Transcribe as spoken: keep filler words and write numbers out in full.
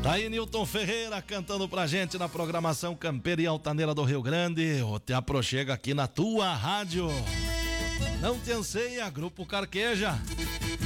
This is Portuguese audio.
Aí Nilton Ferreira cantando pra gente na programação Campeira e Altaneira do Rio Grande. O te aproxega aqui na tua rádio. Não te anseia, Grupo Carqueja.